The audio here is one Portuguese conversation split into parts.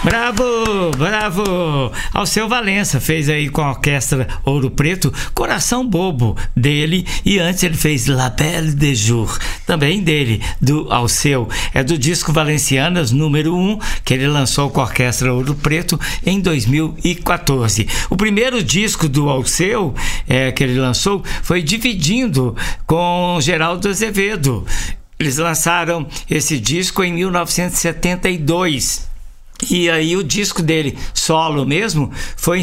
Bravo, bravo! Alceu Valença fez aí com a Orquestra Ouro Preto Coração Bobo dele, e antes ele fez La Belle de Jour, também dele, do Alceu. É do disco Valencianas número 1, que ele lançou com a Orquestra Ouro Preto em 2014. O primeiro disco do Alceu que ele lançou foi Dividindo com Geraldo Azevedo. Eles lançaram esse disco em 1972. E aí o disco dele, solo mesmo, foi em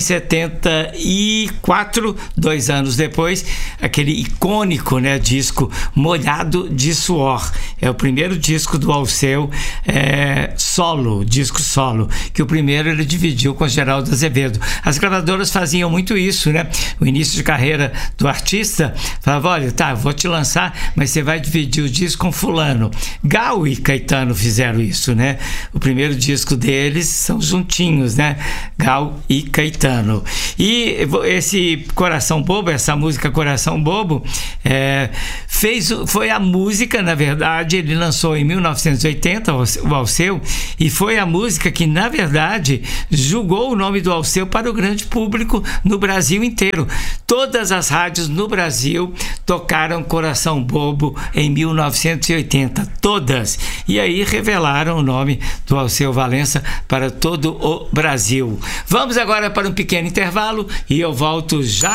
74, 2 anos depois, aquele icônico, né, disco Molhado de Suor. É o primeiro disco do Alceu solo, disco solo, que o primeiro ele dividiu com Geraldo Azevedo. As gravadoras faziam muito isso, né? O início de carreira do artista, falava, olha, tá, vou te lançar, mas você vai dividir o disco com fulano. Gal e Caetano fizeram isso, né? O primeiro disco dele eles são juntinhos, né? Gal e Caetano. E esse Coração Bobo, essa música Coração Bobo, foi a música, na verdade, ele lançou em 1980, o Alceu, e foi a música que, na verdade, julgou o nome do Alceu para o grande público no Brasil inteiro. Todas as rádios no Brasil tocaram Coração Bobo em 1980, todas. E aí revelaram o nome do Alceu Valença para todo o Brasil. Vamos agora para um pequeno intervalo e eu volto já.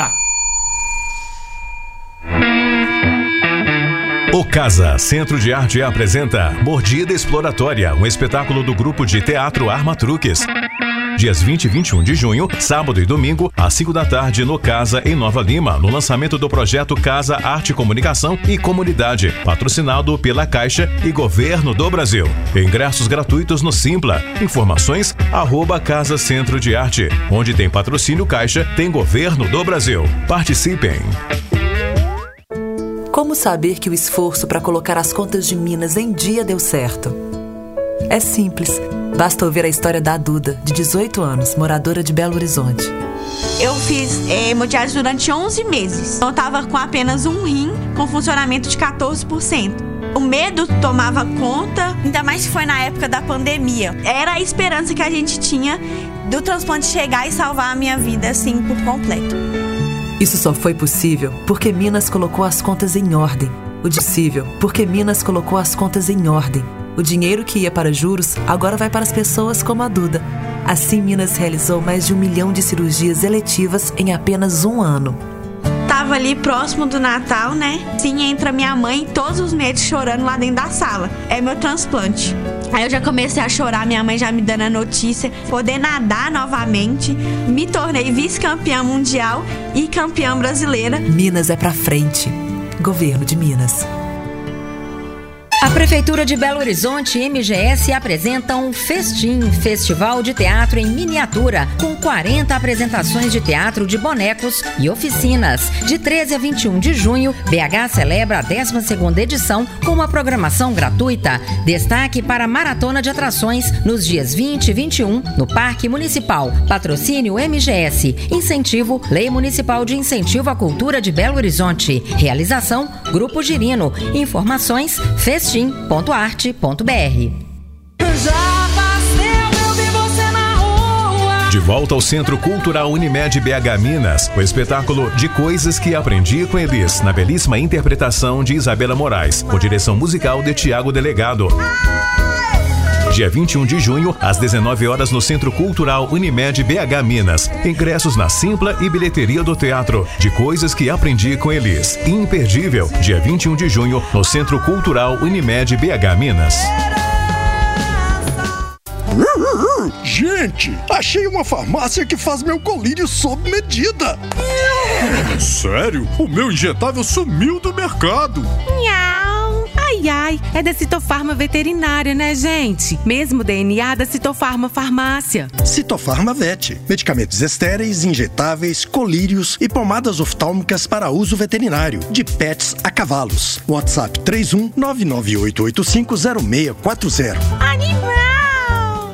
O Casa Centro de Arte apresenta Mordida Exploratória, um espetáculo do grupo de teatro Arma Truques. Dias 20 e 21 de junho, sábado e domingo, às 5 da tarde, no Casa, em Nova Lima, no lançamento do projeto Casa Arte, Comunicação e Comunidade, patrocinado pela Caixa e Governo do Brasil. Ingressos gratuitos no Simpla. Informações, @Casa Centro de Arte. Onde tem patrocínio Caixa, tem Governo do Brasil. Participem! Como saber que o esforço para colocar as contas de Minas em dia deu certo? É simples. Basta ouvir a história da Duda, de 18 anos, moradora de Belo Horizonte. Eu fiz hemodiálise durante 11 meses. Eu estava com apenas um rim, com funcionamento de 14%. O medo tomava conta, ainda mais que foi na época da pandemia. Era a esperança que a gente tinha do transplante chegar e salvar a minha vida, assim, por completo. Isso só foi possível porque Minas colocou as contas em ordem. O possível porque Minas colocou as contas em ordem. O dinheiro que ia para juros agora vai para as pessoas como a Duda. Assim, Minas realizou mais de 1 milhão de cirurgias eletivas em apenas um ano. Tava ali próximo do Natal, né? Sim, entra minha mãe, todos os médicos chorando lá dentro da sala. É meu transplante. Aí eu já comecei a chorar, minha mãe já me dando a notícia. Poder nadar novamente. Me tornei vice-campeã mundial e campeã brasileira. Minas é pra frente. Governo de Minas. A Prefeitura de Belo Horizonte e MGS apresentam Festim, Festival de Teatro em Miniatura, com 40 apresentações de teatro de bonecos e oficinas. De 13 a 21 de junho, BH celebra a 12ª edição com uma programação gratuita. Destaque para a maratona de atrações nos dias 20 e 21 no Parque Municipal. Patrocínio MGS. Incentivo Lei Municipal de Incentivo à Cultura de Belo Horizonte. Realização Grupo Girino. Informações festim.arte.br. De volta ao Centro Cultural Unimed BH Minas, o espetáculo De Coisas que Aprendi com Elis, na belíssima interpretação de Isabela Moraes, com direção musical de Tiago Delegado. Dia 21 de junho, às 19 horas, no Centro Cultural Unimed BH Minas. Ingressos na Simpla e bilheteria do teatro. De Coisas que Aprendi com Elis. Imperdível. Dia 21 de junho, no Centro Cultural Unimed BH Minas. Gente, achei uma farmácia que faz meu colírio sob medida. Sério? O meu injetável sumiu do mercado. Ai, é da Citofarma Veterinária, né, gente? Mesmo DNA da Citofarma Farmácia. Citofarma Vet. Medicamentos estéreis, injetáveis, colírios e pomadas oftálmicas para uso veterinário. De pets a cavalos. WhatsApp 31-998850640. Animal!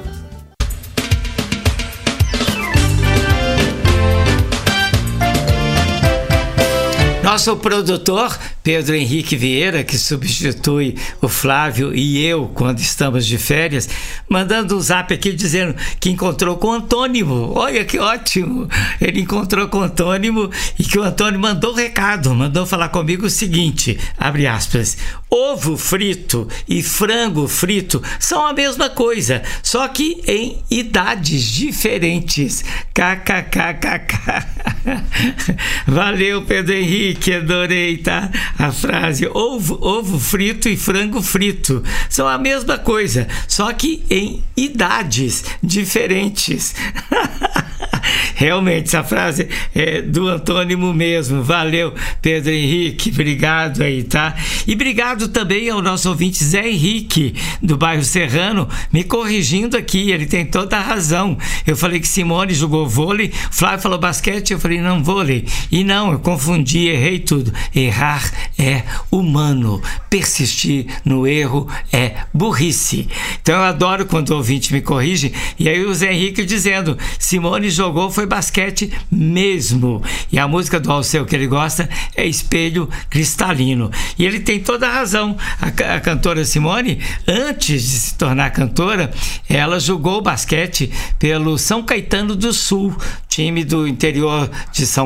Nosso produtor Pedro Henrique Vieira, que substitui o Flávio e eu quando estamos de férias, mandando um zap aqui dizendo que encontrou com o Antônimo. Olha que ótimo! Ele encontrou com o Antônimo e que o Antônimo mandou recado, mandou falar comigo o seguinte, abre aspas, ovo frito e frango frito são a mesma coisa, só que em idades diferentes. KKKKK. Valeu, Pedro Henrique, adorei, tá? A frase ovo frito e frango frito são a mesma coisa, só que em idades diferentes. Realmente, essa frase é do Antônimo mesmo. Valeu, Pedro Henrique, obrigado aí, tá? E obrigado também ao nosso ouvinte Zé Henrique, do bairro Serrano, me corrigindo aqui, ele tem toda a razão. Eu falei que Simone jogou vôlei, Flávio falou basquete, eu falei não, vôlei. E não, eu confundi, errei tudo. Errar é humano, persistir no erro é burrice. Então eu adoro quando o ouvinte me corrige, e aí o Zé Henrique dizendo, Simone jogou, foi basquete mesmo. E a música do Alceu que ele gosta é Espelho Cristalino. E ele tem toda a razão. A cantora Simone, antes de se tornar cantora, ela jogou basquete pelo São Caetano do Sul, time do interior de São